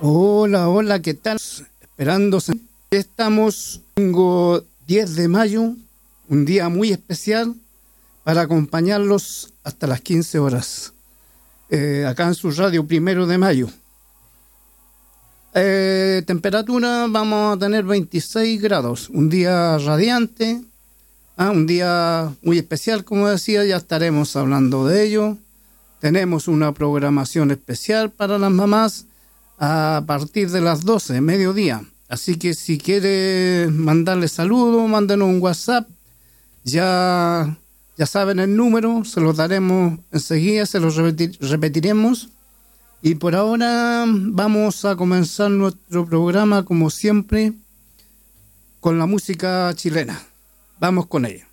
Hola, hola, ¿qué tal? Esperando. Estamos, domingo 10 de mayo, un día muy especial para acompañarlos hasta las 15 horas, acá en su radio 1 de Mayo. Temperatura vamos a tener 26 grados, un día radiante, un día muy especial, como decía, ya estaremos hablando de ello. Tenemos una programación especial para las mamás a partir de las 12, mediodía. Así que si quiere mandarle saludos, mándenos un WhatsApp. Ya saben el número, se los daremos enseguida, se los repetiremos. Y por ahora vamos a comenzar nuestro programa, como siempre, con la música chilena. Vamos con ella.